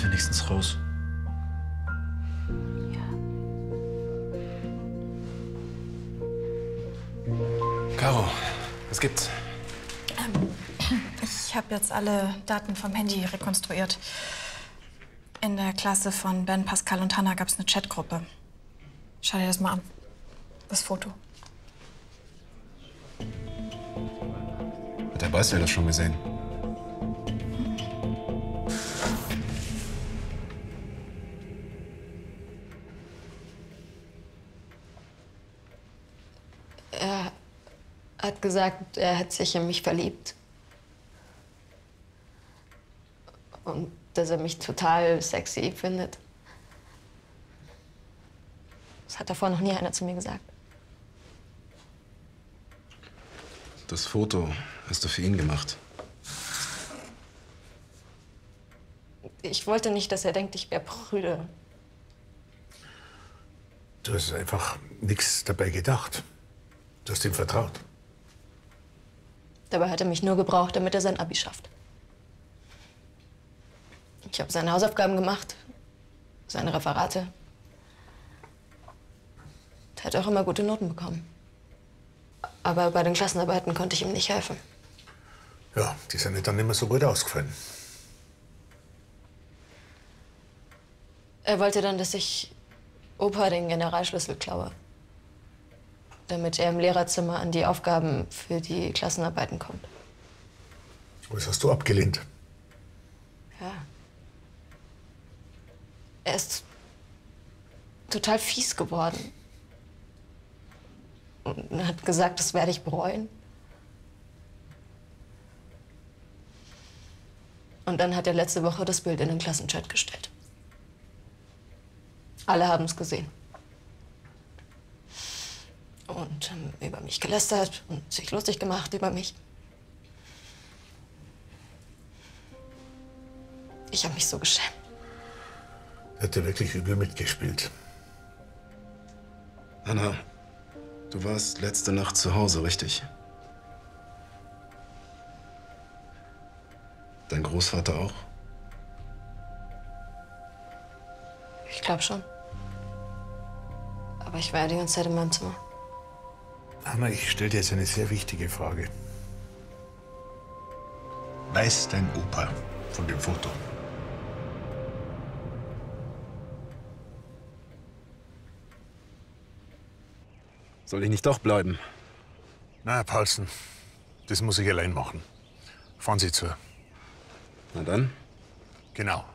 wenigstens raus. Ja. Caro, was gibt's? Ich habe jetzt alle Daten vom Handy rekonstruiert. In der Klasse von Ben, Pascal und Hannah gab es eine Chatgruppe. Schau dir das mal an. Das Foto. Hat der Beißel das schon gesehen? Er hat gesagt, er hat sich in mich verliebt. Und dass er mich total sexy findet. Das hat davor noch nie einer zu mir gesagt. Das Foto hast du für ihn gemacht. Ich wollte nicht, dass er denkt, ich wäre prüde. Du hast einfach nichts dabei gedacht. Du hast ihm vertraut. Dabei hat er mich nur gebraucht, damit er sein Abi schafft. Ich habe seine Hausaufgaben gemacht, seine Referate. Er hat auch immer gute Noten bekommen. Aber bei den Klassenarbeiten konnte ich ihm nicht helfen. Ja, die sind dann immer so gut ausgefallen. Er wollte dann, dass ich Opa den Generalschlüssel klaue, damit er im Lehrerzimmer an die Aufgaben für die Klassenarbeiten kommt. Was hast du abgelehnt? Ja. Er ist total fies geworden. Und hat gesagt, das werde ich bereuen. Und dann hat er letzte Woche das Bild in den Klassenchat gestellt. Alle haben es gesehen. Und über mich gelästert und sich lustig gemacht über mich. Ich habe mich so geschämt. Er hat dir wirklich übel mitgespielt. Anna, du warst letzte Nacht zu Hause, richtig? Dein Großvater auch? Ich glaube schon. Aber ich war ja die ganze Zeit in meinem Zimmer. Anna, ich stelle dir jetzt eine sehr wichtige Frage. Weiß dein Opa von dem Foto? Soll ich nicht doch bleiben? Na, Herr Paulsen, das muss ich allein machen. Fahren Sie zu. Na dann. Genau.